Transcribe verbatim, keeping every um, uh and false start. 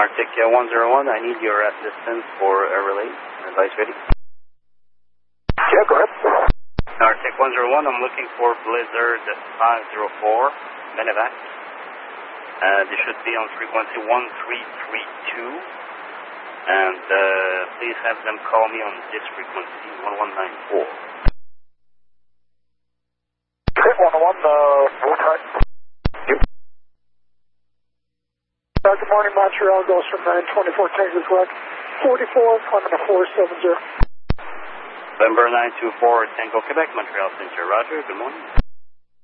Arctic uh, one zero one, I need your assistance for a relay. Advice ready? Yeah, go ahead. Arctic one zero one, I'm looking for Blizzard five zero four, Medevac. Uh, they should be on frequency one three three two. And uh, please have them call me on this frequency, one one nine four. Okay, one oh one, uh, hold tight. Yep. Uh, good morning, Montreal goes from nine twenty-four Tango Quebec, forty-four, climbing to four seven zero. November nine two four, Tango, Quebec, Montreal Center. Roger, good morning.